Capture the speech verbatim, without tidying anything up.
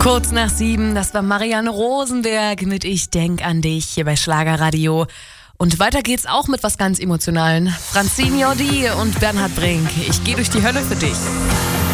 Kurz nach sieben, das war Marianne Rosenberg mit Ich denk an dich hier bei Schlagerradio. Und weiter geht's auch mit was ganz Emotionalen. Francine Jordi und Bernhard Brink. Ich gehe durch die Hölle für dich.